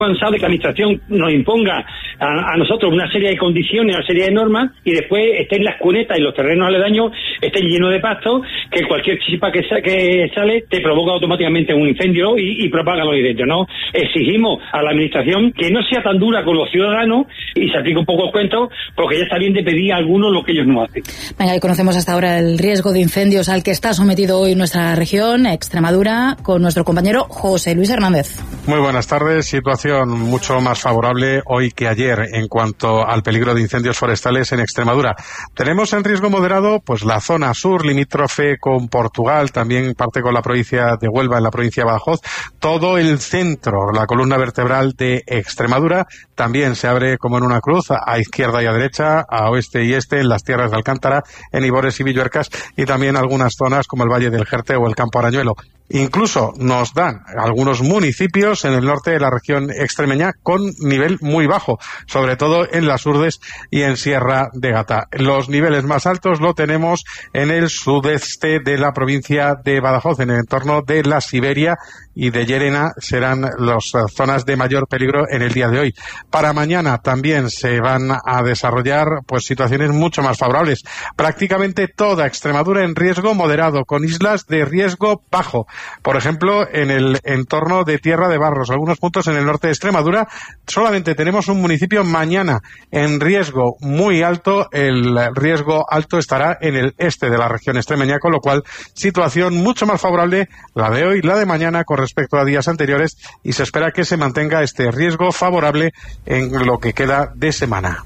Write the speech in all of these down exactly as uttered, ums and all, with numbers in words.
cansado de que la administración nos imponga a, a nosotros una serie de condiciones, una serie de normas, y después estén las cunetas y los terrenos aledaños estén llenos de pasto, que cualquier chispa que, sa que sale te provoca automáticamente un incendio y, y propaga los incendios, ¿no? Exigimos a la administración que no sea tan dura con los ciudadanos y se aplique un poco el cuento, porque ya está bien de pedir a algunos lo que ellos no hacen. Venga, y conocemos hasta ahora el riesgo de incendios al que está sometido hoy nuestra región, Extremadura, con nuestro compañero José Luis Hernández. Muy buenas tardes. Situación mucho más favorable hoy que ayer en cuanto al peligro de incendios forestales en Extremadura. Tenemos en riesgo moderado pues la zona sur, limítrofe con Portugal, también parte con la provincia de Huelva, en la provincia de Badajoz, todo el centro, la columna vertebral de Extremadura, también se abre como en una cruz, a izquierda y a derecha, a oeste y este, en las tierras de Alcántara, en Ibores y Villuercas, y también algunas zonas como el Valle del Jerte o el Campo Arañuelo. Incluso nos dan algunos municipios en el norte de la región extremeña con nivel muy bajo, sobre todo en las Urdes y en Sierra de Gata. Los niveles más altos lo tenemos en el sudeste de la provincia de Badajoz, en el entorno de la Siberia y de Llerena, serán las zonas de mayor peligro en el día de hoy. Para mañana también se van a desarrollar pues situaciones mucho más favorables. Prácticamente toda Extremadura en riesgo moderado, con islas de riesgo bajo. Por ejemplo, en el entorno de Tierra de Barros, algunos puntos en el norte de Extremadura, solamente tenemos un municipio mañana en riesgo muy alto. El riesgo alto estará en el este de la región extremeña, con lo cual situación mucho más favorable la de hoy, la de mañana con respecto a días anteriores, y se espera que se mantenga este riesgo favorable en lo que queda de semana.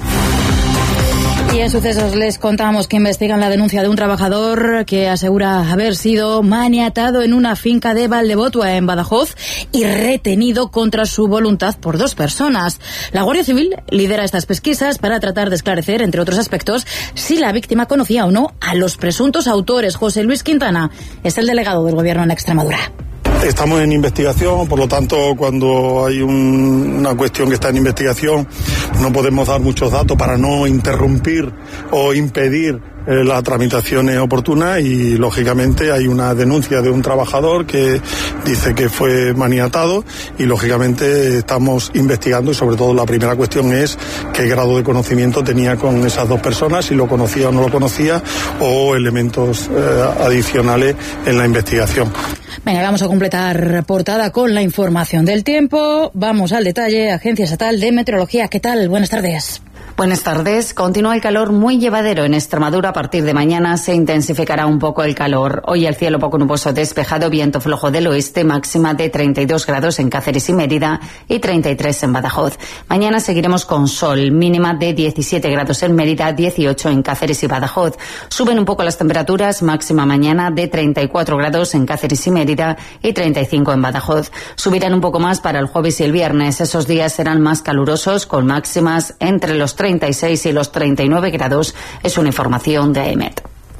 Y en sucesos les contamos que investigan la denuncia de un trabajador que asegura haber sido maniatado en una finca de Valdevotua, en Badajoz, y retenido contra su voluntad por dos personas. La Guardia Civil lidera estas pesquisas para tratar de esclarecer, entre otros aspectos, si la víctima conocía o no a los presuntos autores. José Luis Quintana es el delegado del Gobierno en Extremadura. Estamos en investigación, por lo tanto, cuando hay un, una cuestión que está en investigación, no podemos dar muchos datos para no interrumpir o impedir eh, las tramitaciones oportunas, y lógicamente hay una denuncia de un trabajador que dice que fue maniatado, y lógicamente estamos investigando, y sobre todo la primera cuestión es qué grado de conocimiento tenía con esas dos personas, si lo conocía o no lo conocía, o elementos eh, adicionales en la investigación. Venga, vamos a completar portada con la información del tiempo. Vamos al detalle. Agencia Estatal de Meteorología. ¿Qué tal? Buenas tardes. Buenas tardes. Continúa el calor muy llevadero en Extremadura. A partir de mañana se intensificará un poco el calor. Hoy el cielo poco nuboso despejado, viento flojo del oeste, máxima de treinta y dos grados en Cáceres y Mérida y treinta y tres en Badajoz. Mañana seguiremos con sol, mínima de diecisiete grados en Mérida, dieciocho en Cáceres y Badajoz. Suben un poco las temperaturas, máxima mañana de treinta y cuatro grados en Cáceres y Mérida y treinta y cinco en Badajoz. Subirán un poco más para el jueves y el viernes. Esos días serán más calurosos, con máximas entre los treinta y seis y los treinta y nueve grados, es una información de A E M E T.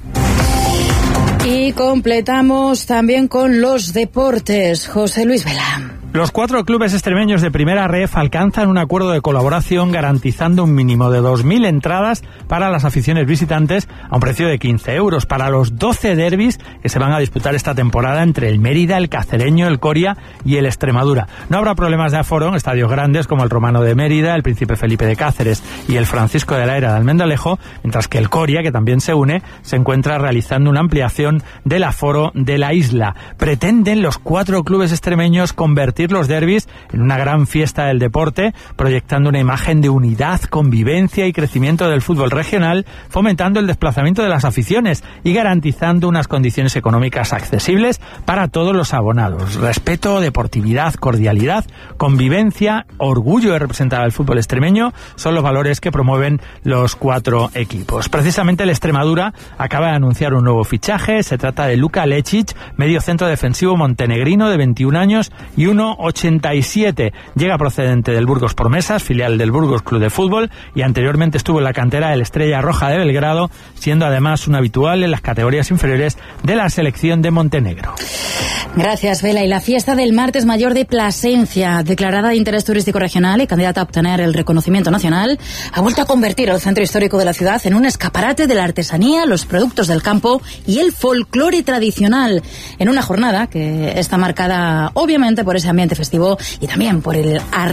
Y completamos también con los deportes. José Luis Vela. Los cuatro clubes extremeños de Primera Ref alcanzan un acuerdo de colaboración garantizando un mínimo de dos mil entradas para las aficiones visitantes a un precio de quince euros para los doce derbis que se van a disputar esta temporada entre el Mérida, el Cacereño, el Coria y el Extremadura. No habrá problemas de aforo en estadios grandes como el Romano de Mérida, el Príncipe Felipe de Cáceres y el Francisco de la Era de Almendalejo, mientras que el Coria, que también se une, se encuentra realizando una ampliación del aforo de la isla. Pretenden los cuatro clubes extremeños convertir los derbis en una gran fiesta del deporte, proyectando una imagen de unidad, convivencia y crecimiento del fútbol regional, fomentando el desplazamiento de las aficiones y garantizando unas condiciones económicas accesibles para todos los abonados. Respeto, deportividad, cordialidad, convivencia, orgullo de representar al fútbol extremeño son los valores que promueven los cuatro equipos. Precisamente el Extremadura acaba de anunciar un nuevo fichaje. Se trata de Luka Lečić, medio centro defensivo montenegrino de veintiún años y uno ochenta y siete. Llega procedente del Burgos Promesas, filial del Burgos Club de Fútbol, y anteriormente estuvo en la cantera del Estrella Roja de Belgrado, siendo además un habitual en las categorías inferiores de la selección de Montenegro. Gracias, Vela. Y la fiesta del Martes Mayor de Plasencia, declarada de interés turístico regional y candidata a obtener el reconocimiento nacional, ha vuelto a convertir el centro histórico de la ciudad en un escaparate de la artesanía, los productos del campo y el folclore tradicional, en una jornada que está marcada obviamente por ese ambiente ambiente festivo y también por el